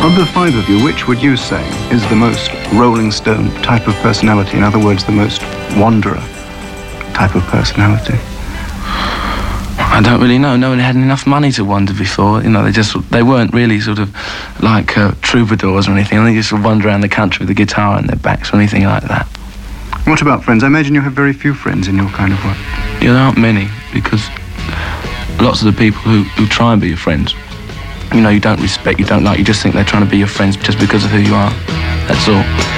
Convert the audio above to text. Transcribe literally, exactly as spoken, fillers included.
Of the five of you, which would you say is the most Rolling Stone type of personality? In other words, the most wanderer type of personality? I don't really know. No one had enough money to wander before. You know, they just, they weren't really sort of like uh, troubadours or anything. They just sort of wander around the country with a guitar on their backs or anything like that. What about friends? I imagine you have very few friends in your kind of work. Yeah, there aren't many, because lots of the people who, who try and be your friends, you know, you don't respect, you don't like, you just think they're trying to be your friends just because of who you are. That's all.